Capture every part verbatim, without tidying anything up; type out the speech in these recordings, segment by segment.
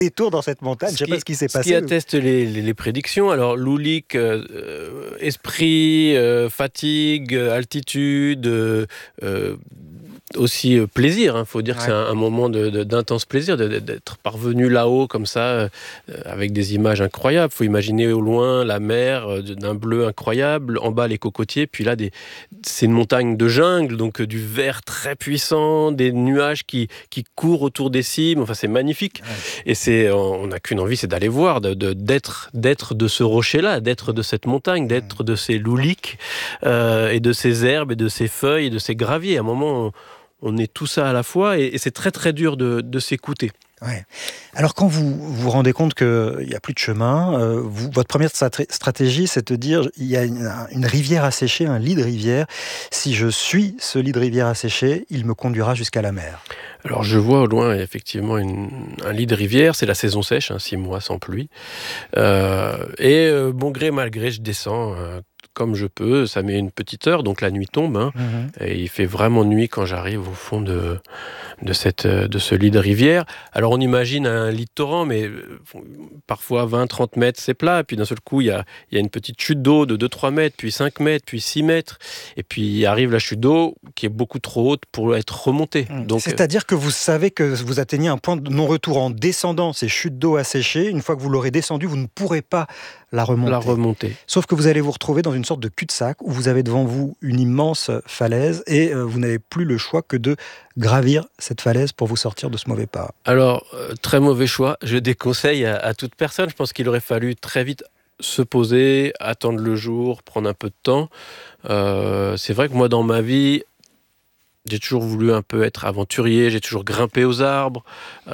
des tours dans cette montagne. Je ne sais pas ce qui s'est passé. Ce qui atteste les, les, les prédictions. Alors, l'oulik, euh, esprit, euh, fatigue, altitude, euh, euh, aussi euh, plaisir. Il hein. faut dire ouais. que c'est un, un moment de, de, d'intense plaisir de, de, d'être parvenu là-haut comme ça, euh, avec des images incroyables. Il faut imaginer au loin la mer euh, d'un bleu incroyable, en bas les cocotiers, puis là, des, c'est une montagne de jungle, donc euh, du vert très puissant, des nuages qui, qui courent autour des cimes. Enfin, c'est magnifique. Ouais. Et c'est, on n'a qu'une envie, c'est d'aller voir, de, de, d'être, d'être de ce rocher-là, d'être de cette montagne, d'être de ces louliks, euh, et de ces herbes, et de ces feuilles, et de ces graviers. À un moment, on, on est tout ça à la fois, et, et c'est très très dur de, de s'écouter. Ouais. Alors quand vous vous rendez compte qu'il n'y a plus de chemin, euh, vous, votre première stratégie, c'est de dire il y a une, une rivière asséchée, un lit de rivière. Si je suis ce lit de rivière asséché, il me conduira jusqu'à la mer. Alors je vois au loin effectivement une, un lit de rivière, c'est la saison sèche, hein, six mois sans pluie. Euh, et euh, bon gré mal gré, je descends euh, comme je peux. Ça met une petite heure, donc la nuit tombe. Hein, mmh. Et il fait vraiment nuit quand j'arrive au fond de, de, cette, de ce lit de rivière. Alors on imagine un lit de torrent, mais parfois vingt à trente mètres, c'est plat. Et puis d'un seul coup, il y a, il y a une petite chute d'eau de deux à trois mètres, puis cinq mètres, puis six mètres. Et puis arrive la chute d'eau qui est beaucoup trop haute pour être remontée. Mmh. Donc, c'est-à-dire que vous savez que vous atteignez un point de non-retour en descendant ces chutes d'eau asséchées. Une fois que vous l'aurez descendu, vous ne pourrez pas la remonter. La remonter. Sauf que vous allez vous retrouver dans une sorte de cul-de-sac où vous avez devant vous une immense falaise et euh, vous n'avez plus le choix que de gravir cette falaise pour vous sortir de ce mauvais pas. Alors, euh, très mauvais choix. Je déconseille à, à toute personne. Je pense qu'il aurait fallu très vite se poser, attendre le jour, prendre un peu de temps. Euh, c'est vrai que moi, dans ma vie, j'ai toujours voulu un peu être aventurier, j'ai toujours grimpé aux arbres.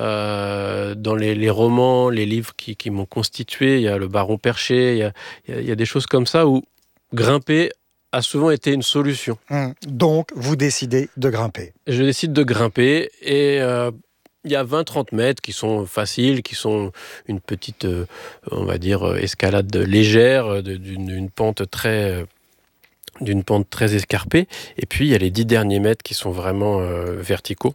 Euh, dans les, les romans, les livres qui, qui m'ont constitué, il y a le Baron Perché, il y a, il y a, il y a des choses comme ça où grimper a souvent été une solution. Mmh. Donc, vous décidez de grimper. Je décide de grimper et euh, il y a vingt à trente mètres qui sont faciles, qui sont une petite, euh, on va dire, escalade légère, d'une, d'une pente très... d'une pente très escarpée, et puis il y a les dix derniers mètres qui sont vraiment euh, verticaux.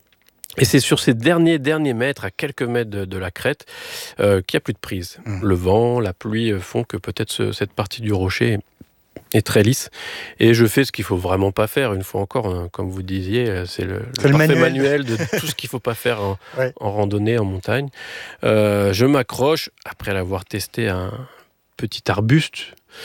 Et c'est sur ces derniers derniers mètres, à quelques mètres de, de la crête, euh, qu'il n'y a plus de prise. Mmh. Le vent, la pluie font que peut-être ce, cette partie du rocher est très lisse. Et je fais ce qu'il ne faut vraiment pas faire, une fois encore, hein, comme vous disiez, c'est le, c'est le, le parfait manuel. manuel de tout ce qu'il ne faut pas faire en, ouais. en randonnée, en montagne. Euh, je m'accroche, après l'avoir testé à un petit arbuste.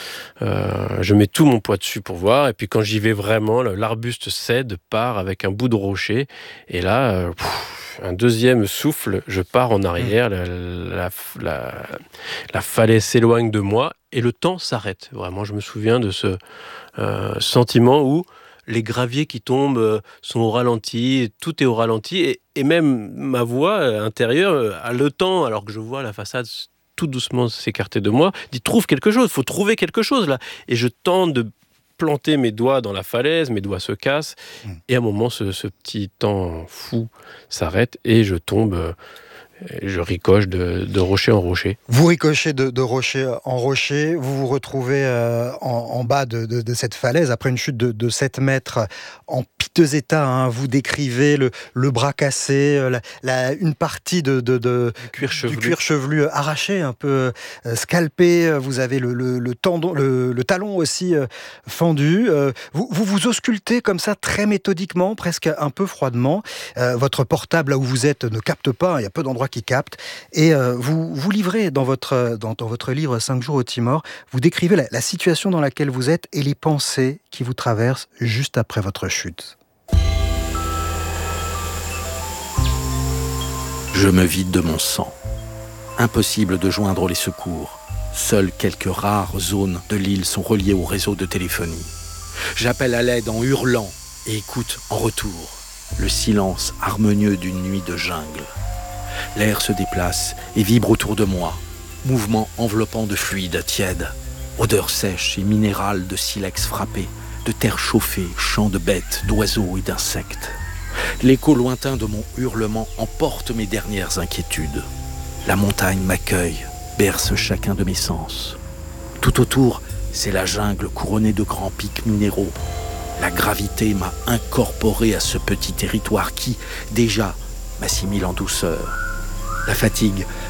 Euh, je mets tout mon poids dessus pour voir, et puis quand j'y vais vraiment, l'arbuste cède, part avec un bout de rocher, et là, euh, pff, un deuxième souffle, je pars en arrière, la, la, la, la falaise s'éloigne de moi, et le temps s'arrête. Vraiment, je me souviens de ce euh, sentiment où les graviers qui tombent sont au ralenti, tout est au ralenti, et, et même ma voix intérieure a le temps, alors que je vois la façade tout doucement s'écarter de moi, dit trouve quelque chose, il faut trouver quelque chose là. Et je tente de planter mes doigts dans la falaise, mes doigts se cassent, mmh. et à un moment, ce, ce petit temps fou s'arrête et je tombe, euh, et je ricoche de, de rocher en rocher. Vous ricochez de, de rocher en rocher, vous vous retrouvez euh, en, en bas de, de, de cette falaise, après une chute de, de sept mètres, en piteux état, hein. Vous décrivez le, le bras cassé, la, la, une partie de, de, de, du, cuir chevelu. du cuir chevelu arraché, un peu euh, scalpé, vous avez le, le, le, tendon, le, le talon aussi euh, fendu, euh, vous, vous vous auscultez comme ça très méthodiquement, presque un peu froidement, euh, votre portable là où vous êtes ne capte pas, il y a peu d'endroits qui captent, et euh, vous vous livrez dans votre, dans, dans votre livre cinq jours au Timor, vous décrivez la, la situation dans laquelle vous êtes et les pensées qui vous traversent juste après votre chute. Je me vide de mon sang. Impossible de joindre les secours. Seules quelques rares zones de l'île sont reliées au réseau de téléphonie. J'appelle à l'aide en hurlant et écoute en retour le silence harmonieux d'une nuit de jungle. L'air se déplace et vibre autour de moi, mouvement enveloppant de fluide tiède, odeur sèche et minérale de silex frappé, de terre chauffée, chants de bêtes, d'oiseaux et d'insectes. L'écho lointain de mon hurlement emporte mes dernières inquiétudes. La montagne m'accueille, berce chacun de mes sens. Tout autour, c'est la jungle couronnée de grands pics minéraux. La gravité m'a incorporé à ce petit territoire qui, déjà, m'assimile en douceur. La fatigue